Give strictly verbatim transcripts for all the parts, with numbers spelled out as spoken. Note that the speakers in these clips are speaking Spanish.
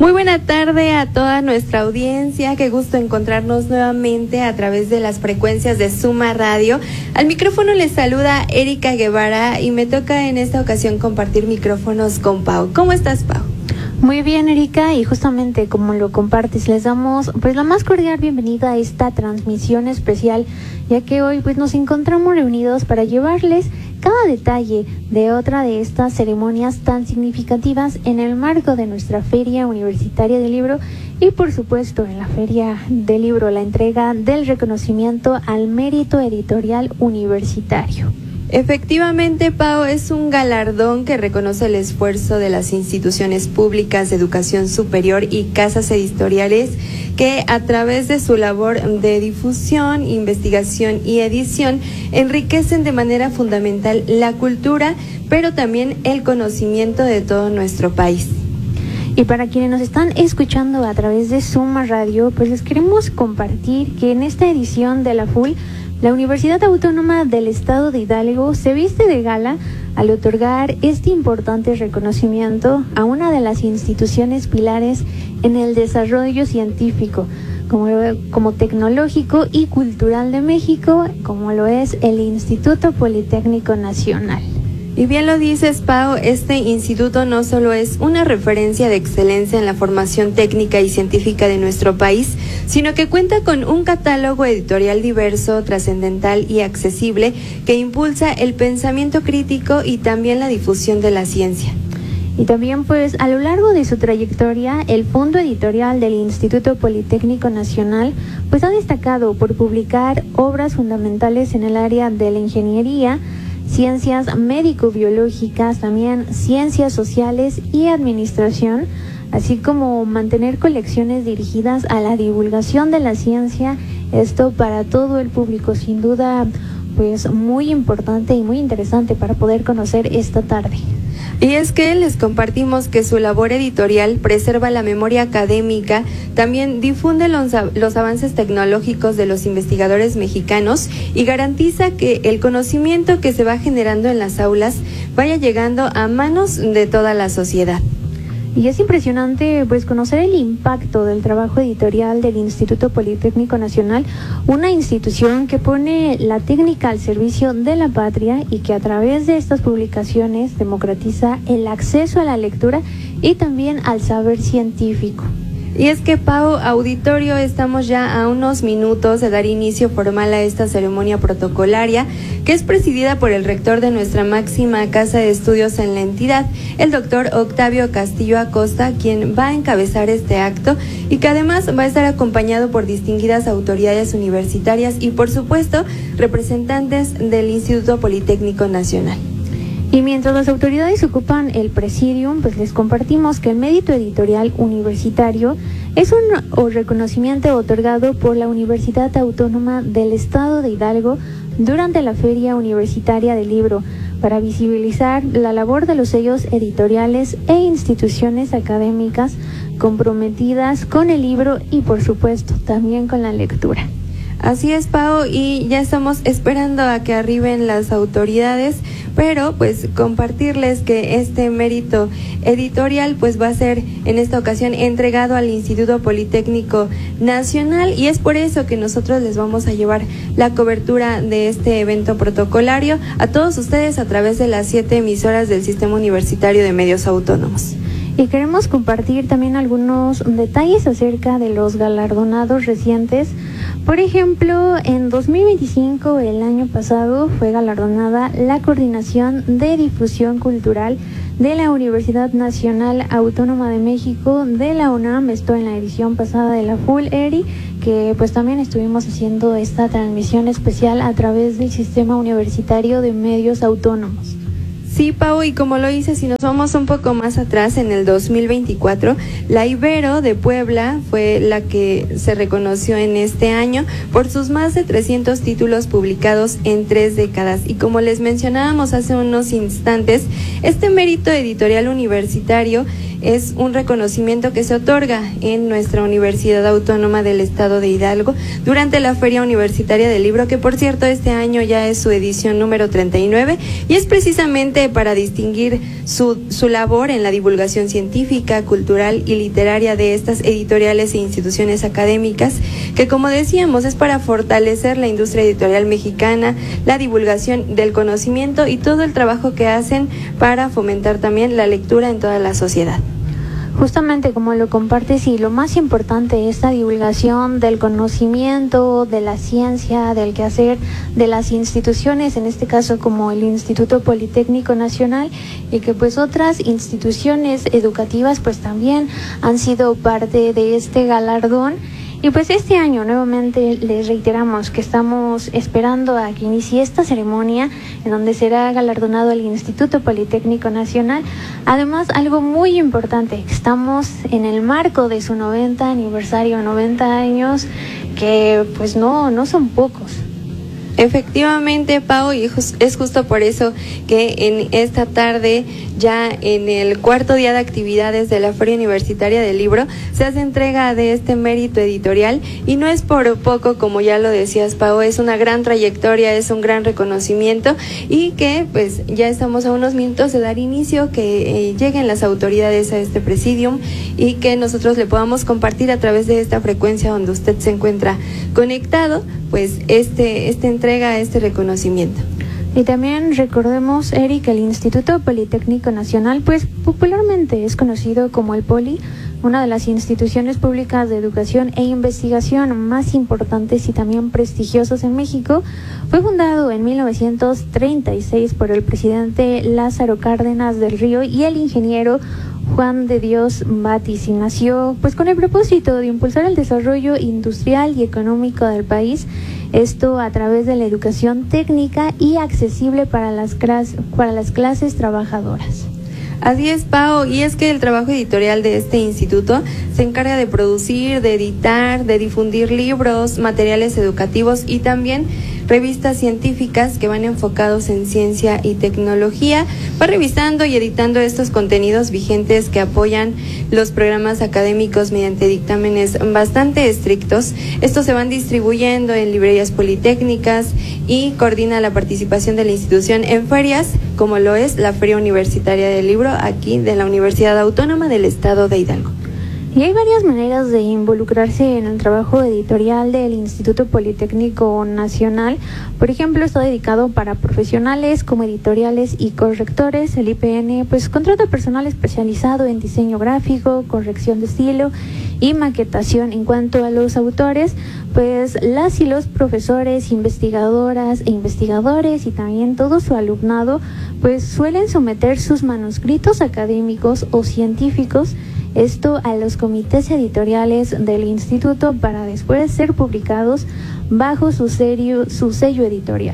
Muy buena tarde a toda nuestra audiencia, qué gusto encontrarnos nuevamente a través de las frecuencias de Suma Radio. Al micrófono les saluda Erika Guevara y me toca en esta ocasión compartir micrófonos con Pau. ¿Cómo estás, Pau? Muy bien, Erika, y justamente como lo compartes, les damos pues la más cordial bienvenida a esta transmisión especial, ya que hoy pues nos encontramos reunidos para llevarles cada detalle de otra de estas ceremonias tan significativas en el marco de nuestra Feria Universitaria del Libro y por supuesto en la Feria del Libro, la entrega del reconocimiento al mérito editorial universitario. Efectivamente, Pau, es un galardón que reconoce el esfuerzo de las instituciones públicas de educación superior y casas editoriales que a través de su labor de difusión, investigación y edición enriquecen de manera fundamental la cultura, pero también el conocimiento de todo nuestro país. Y para quienes nos están escuchando a través de Suma Radio, pues les queremos compartir que en esta edición de la F U L, la Universidad Autónoma del Estado de Hidalgo se viste de gala al otorgar este importante reconocimiento a una de las instituciones pilares en el desarrollo científico, como, como tecnológico y cultural de México, como lo es el Instituto Politécnico Nacional. Y bien lo dices, Pau, este instituto no solo es una referencia de excelencia en la formación técnica y científica de nuestro país, sino que cuenta con un catálogo editorial diverso, trascendental y accesible que impulsa el pensamiento crítico y también la difusión de la ciencia. Y también pues a lo largo de su trayectoria, el Fondo Editorial del Instituto Politécnico Nacional pues ha destacado por publicar obras fundamentales en el área de la ingeniería, ciencias médico-biológicas, también ciencias sociales y administración, así como mantener colecciones dirigidas a la divulgación de la ciencia, esto para todo el público, sin duda pues muy importante y muy interesante para poder conocer esta tarde. Y es que les compartimos que su labor editorial preserva la memoria académica, también difunde los, los avances tecnológicos de los investigadores mexicanos y garantiza que el conocimiento que se va generando en las aulas vaya llegando a manos de toda la sociedad. Y es impresionante pues conocer el impacto del trabajo editorial del Instituto Politécnico Nacional, una institución que pone la técnica al servicio de la patria y que a través de estas publicaciones democratiza el acceso a la lectura y también al saber científico. Y es que, Pau, auditorio, estamos ya a unos minutos de dar inicio formal a esta ceremonia protocolaria que es presidida por el rector de nuestra máxima casa de estudios en la entidad, el doctor Octavio Castillo Acosta, quien va a encabezar este acto y que además va a estar acompañado por distinguidas autoridades universitarias y, por supuesto, representantes del Instituto Politécnico Nacional. Y mientras las autoridades ocupan el presidium, pues les compartimos que el mérito editorial universitario es un reconocimiento otorgado por la Universidad Autónoma del Estado de Hidalgo durante la Feria Universitaria del Libro para visibilizar la labor de los sellos editoriales e instituciones académicas comprometidas con el libro y, por supuesto, también con la lectura. Así es, Pau, y ya estamos esperando a que arriben las autoridades, pero pues compartirles que este mérito editorial pues va a ser en esta ocasión entregado al Instituto Politécnico Nacional y es por eso que nosotros les vamos a llevar la cobertura de este evento protocolario a todos ustedes a través de las siete emisoras del Sistema Universitario de Medios Autónomos. Y queremos compartir también algunos detalles acerca de los galardonados recientes. Por ejemplo, en dos mil veinticinco, el año pasado, fue galardonada la Coordinación de Difusión Cultural de la Universidad Nacional Autónoma de México de la UNAM, esto en la edición pasada de la F U L, Eri, que pues también estuvimos haciendo esta transmisión especial a través del Sistema Universitario de Medios Autónomos. Sí, Pau, y como lo hice, si nos vamos un poco más atrás, en el dos mil veinticuatro, la Ibero de Puebla fue la que se reconoció en este año por sus más de trescientos títulos publicados en tres décadas. Y como les mencionábamos hace unos instantes, este mérito editorial universitario es un reconocimiento que se otorga en nuestra Universidad Autónoma del Estado de Hidalgo durante la Feria Universitaria del Libro, que por cierto este año ya es su edición número treinta y nueve, y es precisamente para distinguir su, su labor en la divulgación científica, cultural y literaria de estas editoriales e instituciones académicas, que como decíamos es para fortalecer la industria editorial mexicana, la divulgación del conocimiento y todo el trabajo que hacen para fomentar también la lectura en toda la sociedad. Justamente como lo compartes, y lo más importante, esta divulgación del conocimiento, de la ciencia, del quehacer de las instituciones, en este caso como el Instituto Politécnico Nacional, y que pues otras instituciones educativas pues también han sido parte de este galardón. Y pues este año nuevamente les reiteramos que estamos esperando a que inicie esta ceremonia en donde será galardonado el Instituto Politécnico Nacional. Además, algo muy importante, estamos en el marco de su noventa aniversario, noventa años, que pues no, no son pocos. Efectivamente, Pau, y es justo por eso que en esta tarde, ya en el cuarto día de actividades de la Feria Universitaria del Libro, se hace entrega de este mérito editorial, y no es por poco, como ya lo decías, Pau, es una gran trayectoria, es un gran reconocimiento, y que pues ya estamos a unos minutos de dar inicio, que eh, lleguen las autoridades a este presidium y que nosotros le podamos compartir a través de esta frecuencia donde usted se encuentra conectado, pues este, esta entrega, este reconocimiento. Y también recordemos, Eric, el Instituto Politécnico Nacional, pues popularmente es conocido como el Poli, una de las instituciones públicas de educación e investigación más importantes y también prestigiosas en México. Fue fundado en mil novecientos treinta y seis por el presidente Lázaro Cárdenas del Río y el ingeniero Juan de Dios Batis, y nació pues con el propósito de impulsar el desarrollo industrial y económico del país, esto a través de la educación técnica y accesible para las, clas- para las clases trabajadoras. Así es, Pau, y es que el trabajo editorial de este instituto se encarga de producir, de editar, de difundir libros, materiales educativos y también revistas científicas que van enfocados en ciencia y tecnología. Va revisando y editando estos contenidos vigentes que apoyan los programas académicos mediante dictámenes bastante estrictos. Estos se van distribuyendo en librerías politécnicas y coordina la participación de la institución en ferias, como lo es la Feria Universitaria del Libro, aquí de la Universidad Autónoma del Estado de Hidalgo. Y hay varias maneras de involucrarse en el trabajo editorial del Instituto Politécnico Nacional. Por ejemplo, está dedicado para profesionales como editoriales y correctores. El I P N pues contrata personal especializado en diseño gráfico, corrección de estilo y maquetación. En cuanto a los autores, pues las y los profesores, investigadoras e investigadores y también todo su alumnado pues suelen someter sus manuscritos académicos o científicos, esto a los comités editoriales del instituto, para después ser publicados bajo su, serio, su sello editorial.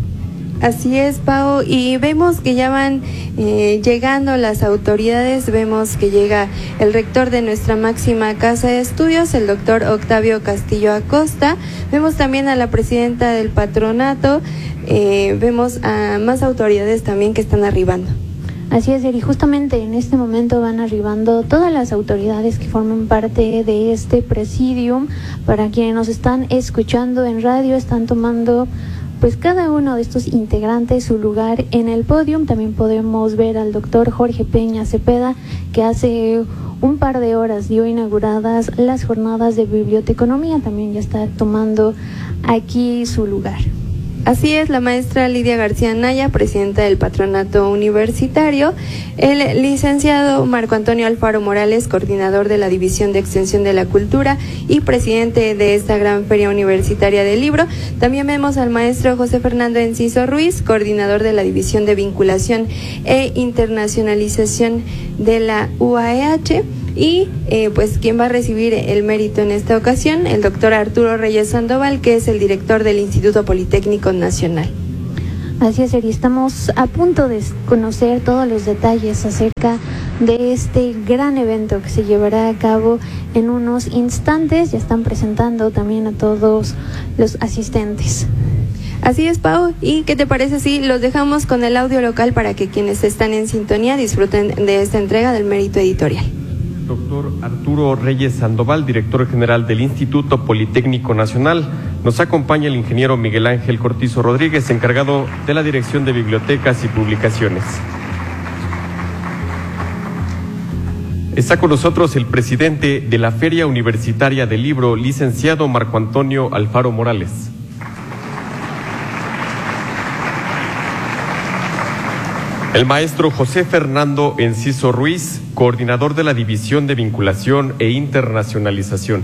Así es, Pau, y vemos que ya van eh, llegando las autoridades. Vemos que llega el rector de nuestra máxima casa de estudios, el doctor Octavio Castillo Acosta. Vemos también a la presidenta del patronato, eh, vemos a más autoridades también que están arribando. Así es, y justamente en este momento van arribando todas las autoridades que forman parte de este presidium. Para quienes nos están escuchando en radio, están tomando pues cada uno de estos integrantes su lugar en el podium. También podemos ver al doctor Jorge Peña Cepeda, que hace un par de horas dio inauguradas las jornadas de biblioteconomía. También ya está tomando aquí su lugar. Así es, la maestra Lidia García Naya, presidenta del patronato universitario, el licenciado Marco Antonio Alfaro Morales, coordinador de la División de Extensión de la Cultura y presidente de esta gran Feria Universitaria del Libro. También vemos al maestro José Fernando Enciso Ruiz, coordinador de la División de Vinculación e Internacionalización de la U A E H. Y eh, pues quien va a recibir el mérito en esta ocasión, el doctor Arturo Reyes Sandoval, que es el director del Instituto Politécnico Nacional. Así es, Eri, estamos a punto de conocer todos los detalles acerca de este gran evento que se llevará a cabo en unos instantes. Ya están presentando también a todos los asistentes. Así es, Pau. ¿Y qué te parece si los dejamos con el audio local para que quienes están en sintonía disfruten de esta entrega del mérito editorial? Doctor Arturo Reyes Sandoval, director general del Instituto Politécnico Nacional. Nos acompaña el ingeniero Miguel Ángel Cortizo Rodríguez, encargado de la Dirección de Bibliotecas y Publicaciones. Está con nosotros el presidente de la Feria Universitaria del Libro, licenciado Marco Antonio Alfaro Morales. El maestro José Fernando Enciso Ruiz, coordinador de la División de Vinculación e Internacionalización.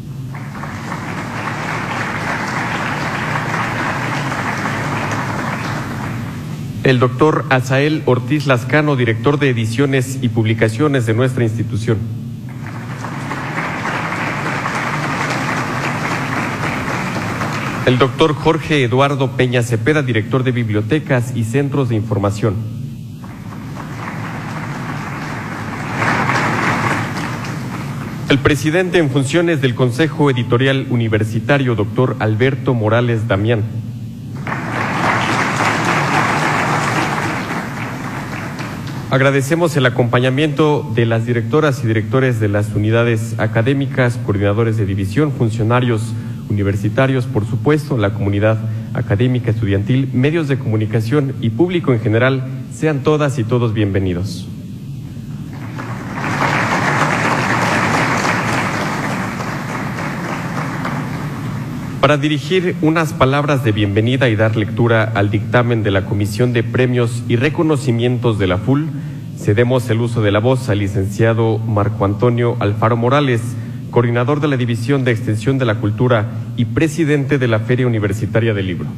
El doctor Azael Ortiz Lascano, director de Ediciones y Publicaciones de nuestra institución. El doctor Jorge Eduardo Peña Cepeda, director de Bibliotecas y Centros de Información. El presidente en funciones del Consejo Editorial Universitario, doctor Alberto Morales Damián. Agradecemos el acompañamiento de las directoras y directores de las unidades académicas, coordinadores de división, funcionarios universitarios, por supuesto, la comunidad académica, estudiantil, medios de comunicación y público en general. Sean todas y todos bienvenidos. Para dirigir unas palabras de bienvenida y dar lectura al dictamen de la Comisión de Premios y Reconocimientos de la F U L, cedemos el uso de la voz al licenciado Marco Antonio Alfaro Morales, coordinador de la División de Extensión de la Cultura y presidente de la Feria Universitaria del Libro.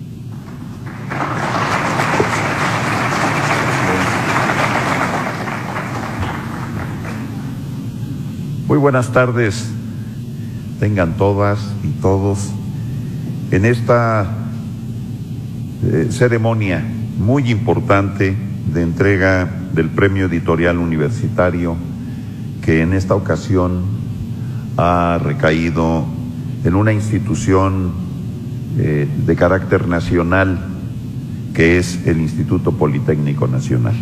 Muy buenas tardes, tengan todas y todos en esta eh, ceremonia muy importante de entrega del Premio Editorial Universitario, que en esta ocasión ha recaído en una institución eh, de carácter nacional, que es el Instituto Politécnico Nacional.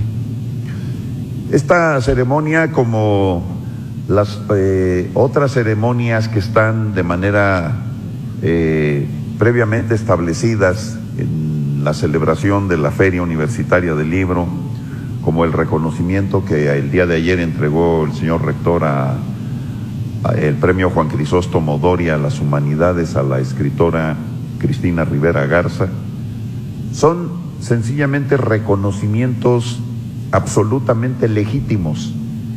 Esta ceremonia, como las eh, otras ceremonias que están de manera eh, previamente establecidas en la celebración de la Feria Universitaria del Libro, como el reconocimiento que el día de ayer entregó el señor rector a, a el premio Juan Crisóstomo Doria a las Humanidades a la escritora Cristina Rivera Garza, son sencillamente reconocimientos absolutamente legítimos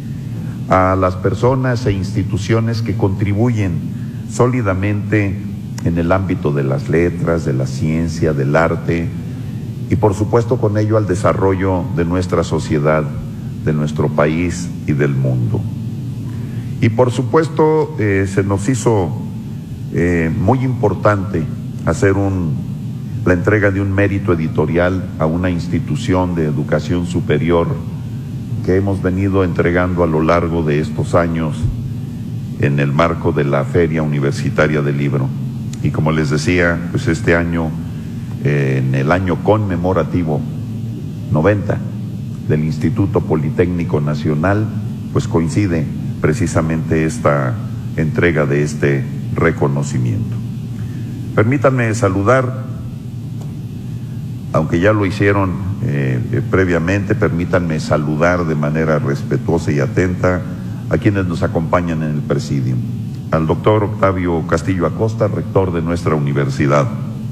a las personas e instituciones que contribuyen sólidamente en el ámbito de las letras, de la ciencia, del arte y por supuesto con ello al desarrollo de nuestra sociedad, de nuestro país y del mundo. Y por supuesto eh, se nos hizo eh, muy importante hacer un, la entrega de un mérito editorial a una institución de educación superior que hemos venido entregando a lo largo de estos años en el marco de la Feria Universitaria del Libro. Y como les decía, pues este año, eh, en el año conmemorativo noventa del Instituto Politécnico Nacional, pues coincide precisamente esta entrega de este reconocimiento. Permítanme saludar, aunque ya lo hicieron Eh, eh, previamente, permítanme saludar de manera respetuosa y atenta a quienes nos acompañan en el presidio. Al doctor Octavio Castillo Acosta, rector de nuestra universidad.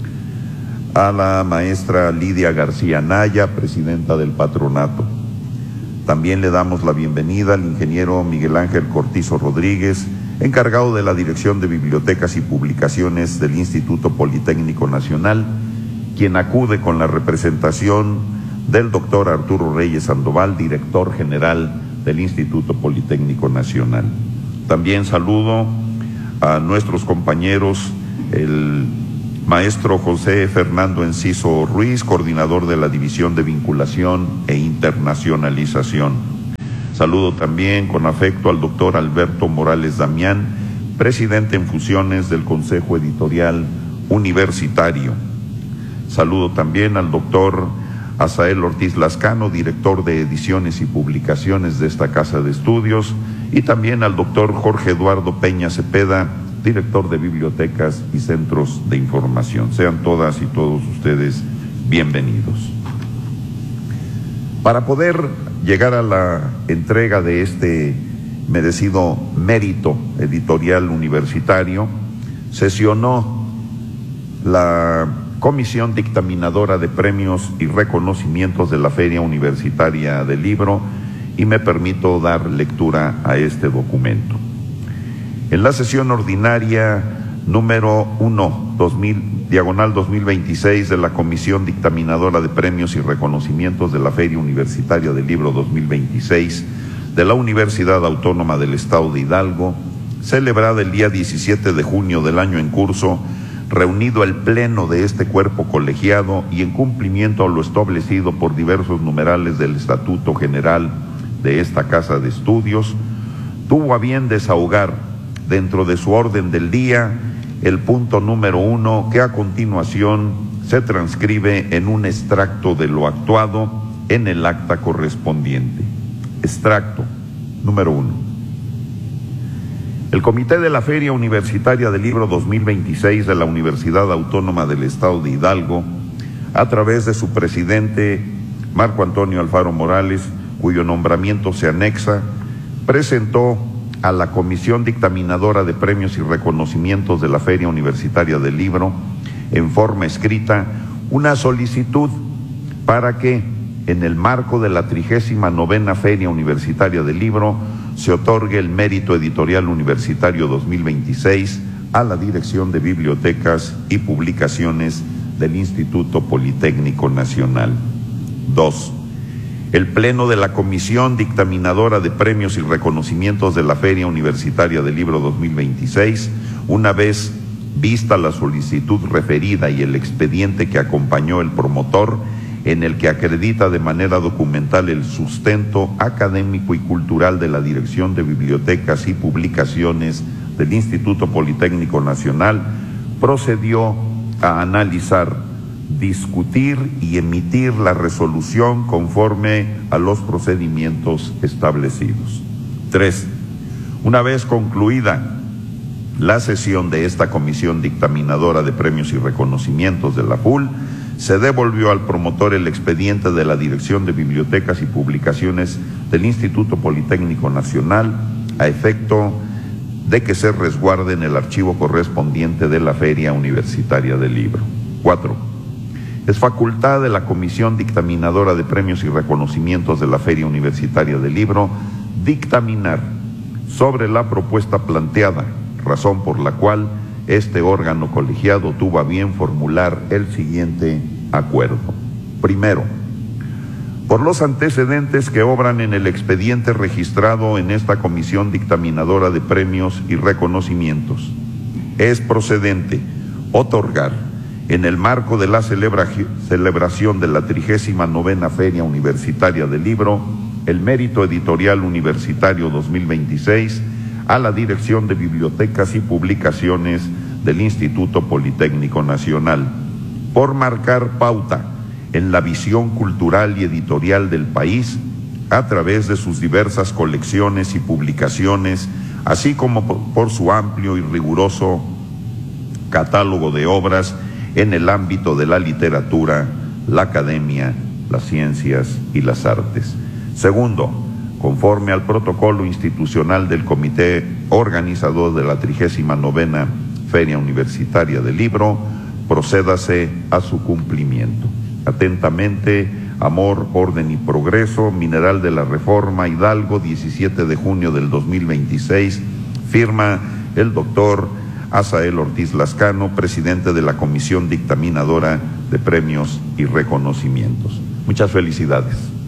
A la maestra Lidia García Naya, presidenta del patronato. También le damos la bienvenida al ingeniero Miguel Ángel Cortizo Rodríguez, encargado de la Dirección de Bibliotecas y Publicaciones del Instituto Politécnico Nacional, quien acude con la representación del doctor Arturo Reyes Sandoval, director general del Instituto Politécnico Nacional. También saludo a nuestros compañeros, el maestro José Fernando Enciso Ruiz, coordinador de la División de Vinculación e Internacionalización. Saludo también con afecto al doctor Alberto Morales Damián, presidente en funciones del Consejo Editorial Universitario. Saludo también al doctor Asael Ortiz Lascano, director de ediciones y publicaciones de esta casa de estudios, y también al doctor Jorge Eduardo Peña Cepeda, director de bibliotecas y centros de información. Sean todas y todos ustedes bienvenidos. Para poder llegar a la entrega de este merecido mérito editorial universitario, sesionó la Comisión Dictaminadora de Premios y Reconocimientos de la Feria Universitaria del Libro, y me permito dar lectura a este documento. En la sesión ordinaria número uno, diagonal dos mil veintiséis de la Comisión Dictaminadora de Premios y Reconocimientos de la Feria Universitaria del Libro dos mil veintiséis de la Universidad Autónoma del Estado de Hidalgo, celebrada el día diecisiete de junio del año en curso, reunido el pleno de este cuerpo colegiado y en cumplimiento a lo establecido por diversos numerales del Estatuto General de esta Casa de Estudios, tuvo a bien desahogar dentro de su orden del día el punto número uno, que a continuación se transcribe en un extracto de lo actuado en el acta correspondiente. Extracto número uno. El Comité de la Feria Universitaria del Libro dos mil veintiséis de la Universidad Autónoma del Estado de Hidalgo, a través de su presidente Marco Antonio Alfaro Morales, cuyo nombramiento se anexa, presentó a la Comisión Dictaminadora de Premios y Reconocimientos de la Feria Universitaria del Libro, en forma escrita, una solicitud para que, en el marco de la trigésima novena Feria Universitaria del Libro, se otorgue el mérito editorial universitario dos mil veintiséis a la Dirección de Bibliotecas y Publicaciones del Instituto Politécnico Nacional. Dos. El Pleno de la Comisión Dictaminadora de Premios y Reconocimientos de la Feria Universitaria del Libro dos mil veintiséis, una vez vista la solicitud referida y el expediente que acompañó el promotor, en el que acredita de manera documental el sustento académico y cultural de la Dirección de Bibliotecas y Publicaciones del Instituto Politécnico Nacional, procedió a analizar, discutir y emitir la resolución conforme a los procedimientos establecidos. Tres. Una vez concluida la sesión de esta Comisión Dictaminadora de Premios y Reconocimientos de la F U L, se devolvió al promotor el expediente de la Dirección de Bibliotecas y Publicaciones del Instituto Politécnico Nacional a efecto de que se resguarde en el archivo correspondiente de la Feria Universitaria del Libro. Cuatro. Es facultad de la Comisión Dictaminadora de Premios y Reconocimientos de la Feria Universitaria del Libro dictaminar sobre la propuesta planteada, razón por la cual este órgano colegiado tuvo a bien formular el siguiente acuerdo. Primero, por los antecedentes que obran en el expediente registrado en esta Comisión Dictaminadora de Premios y Reconocimientos, es procedente otorgar, en el marco de la celebra celebración de la trigésima novena Feria Universitaria del Libro, el mérito editorial universitario dos mil veintiséis a la Dirección de Bibliotecas y Publicaciones del Instituto Politécnico Nacional, por marcar pauta en la visión cultural y editorial del país a través de sus diversas colecciones y publicaciones, así como por su amplio y riguroso catálogo de obras en el ámbito de la literatura, la academia, las ciencias y las artes. Segundo, conforme al protocolo institucional del Comité Organizador de la trigésima novena Feria Universitaria del Libro, procédase a su cumplimiento. Atentamente, Amor, Orden y Progreso, Mineral de la Reforma, Hidalgo, diecisiete de junio del dos mil veintiséis, firma el doctor Asael Ortiz Lascano, presidente de la Comisión Dictaminadora de Premios y Reconocimientos. Muchas felicidades.